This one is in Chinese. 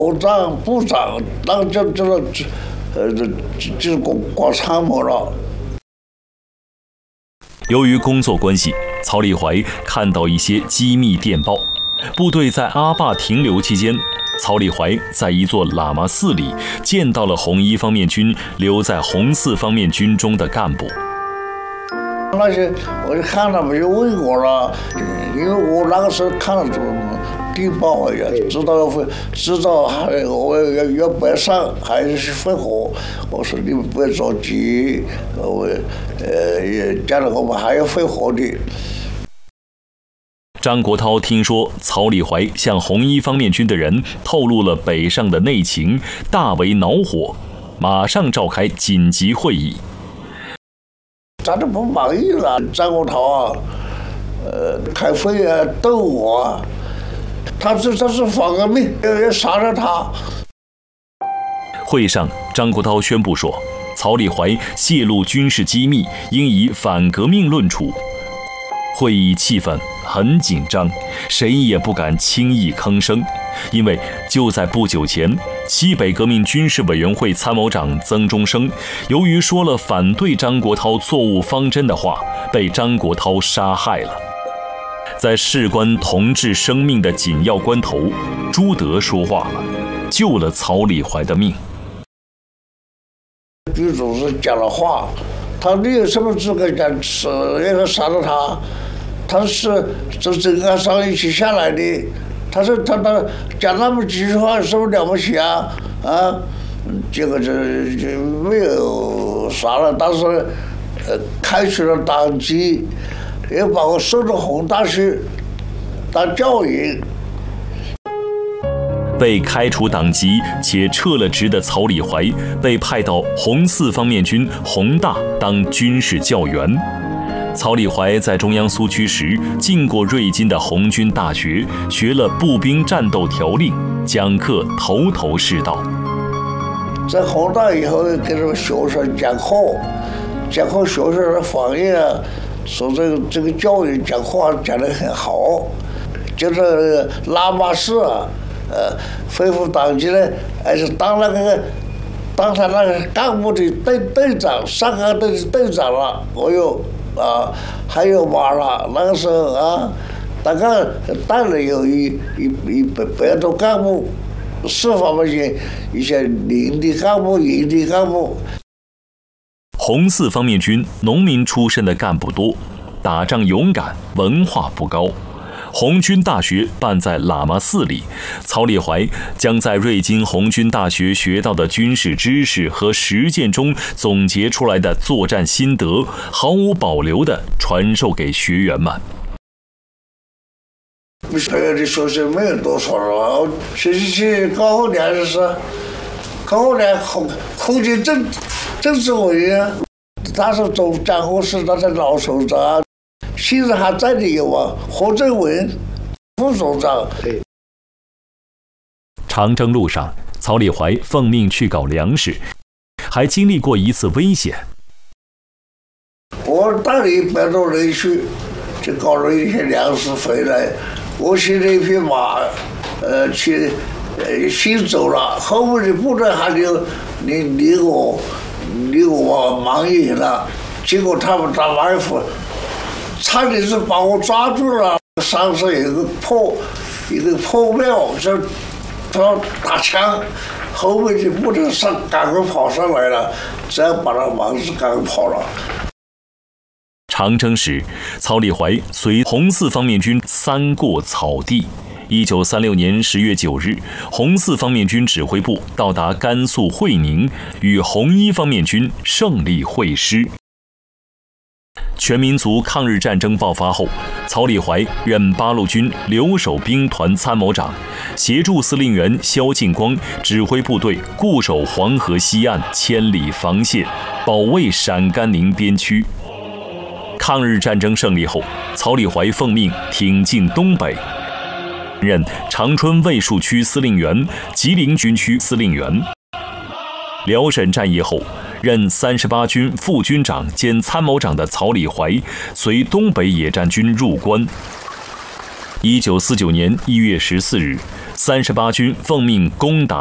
部长、部长，那个就是光参谋了。 由于工作关系，曹立怀看到一些机密电报。部队在阿坝停留期间，曹立怀在一座喇嘛寺里见到了红一方面军留在红四方面军中的干部。 那些我就看了，没有问我了，因为我那个时候看了电报也知道我要北上还是会火。我说你们不要着急，将来我们还要会火的。 张国焘听说曹立怀向红一方面军的人透露了北上的内情，大为恼火，马上召开紧急会议。 咱都不满意了，张国焘啊，开会啊，斗我啊，他是反革命，要杀了他。 会上，张国焘宣布说，曹立怀泄露军事机密，应以反革命论处。会议气氛很紧张，谁也不敢轻易吭声，因为就在不久前，西北革命军事委员会参谋长曾中生由于说了反对张国焘错误方针的话，被张国焘杀害了。在事关同志生命的紧要关头，朱德说话了，救了曹立怀的命。 军总是讲了话，你有什么资格讲要杀了他？他是从整个上一起下来的，他讲那么几句话有什么了不起啊？结果就没有杀了，但是开除了党籍，又把我送到红大学当教员。 被开除党籍且撤了职的曹立怀被派到红四方面军红大当军事教员。曹立怀在中央苏区时进过瑞金的红军大学，学了步兵战斗条令，讲课头头是道。 在红大以后，给这个学生讲课学生的反应啊，说这个教育讲话讲得很好，就是喇嘛寺啊，恢复党籍呢，还是当他那个干部的队长，上岗队的队长了。还有马了，那个时候啊，大概带了有100多干部，4方面军一些营的干部。 红四方面军农民出身的干部多，打仗勇敢，文化不高。红军大学办在喇嘛寺里，曹立怀将在瑞金红军大学学到的军事知识和实践中总结出来的作战心得，毫无保留地传授给学员们。 培养的学生没有多少了，学习去高后联空军政治委员，他是总讲过是他的老首长。现在还在的有啊，何正文副总长。 长征路上，曹立怀奉命去搞粮食，还经历过一次危险。 我带了100多人去，就搞了一些粮食回来。我骑了一匹马，先走了，后面的部队还离我蛮远了。结果他们打埋伏。差点是把我抓住了，山上有一个破庙，就他打枪，后面的部队赶快跑上来了，这样把他忙子赶快跑了。 长征时，曹立怀随红四方面军3过草地。1936年10月9日，红四方面军指挥部到达甘肃会宁，与红一方面军胜利会师。全民族抗日战争爆发后，曹立怀任八路军留守兵团参谋长，协助司令员萧劲光指挥部队固守黄河西岸千里防线，保卫陕甘宁边区。抗日战争胜利后，曹立怀奉命挺进东北，任长春卫戍区司令员、吉林军区司令员。辽沈战役后，任38军副军长兼参谋长的曹立怀，随东北野战军入关。1949年1月14日， 38军奉命攻打